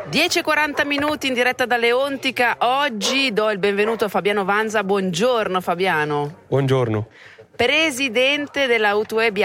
10:40 in diretta da Leontica. Oggi do il benvenuto a Fabiano Vanza. Buongiorno Fabiano. Buongiorno. Presidente della Autoweb